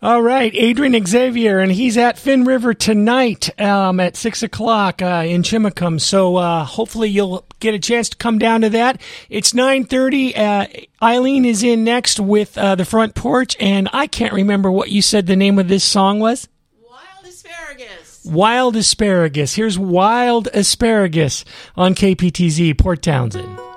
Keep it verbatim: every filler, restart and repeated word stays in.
All right, Adrian Xavier, and he's at Finn River tonight um, at six o'clock uh, in Chimacum. So uh, hopefully you'll get a chance to come down to that. It's nine thirty. Uh, Eileen is in next with uh, The Front Porch, and I can't remember what you said the name of this song was. Wild Asparagus. Wild Asparagus. Here's Wild Asparagus on K P T Z, Port Townsend.